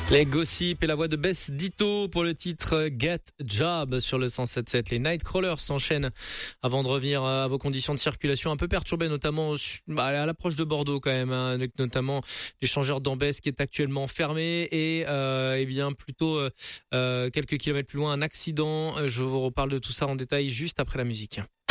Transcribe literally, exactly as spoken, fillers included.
Les gossips et la voix de Bess Ditto pour le titre Get Job sur le cent sept sept. Les Nightcrawlers s'enchaînent avant de revenir à vos conditions de circulation un peu perturbées, notamment à l'approche de Bordeaux quand même, hein, avec notamment l'échangeur d'Ambès qui est actuellement fermé et euh, eh bien plutôt euh, quelques kilomètres plus loin un accident. Je vous reparle de tout ça en détail juste après la musique.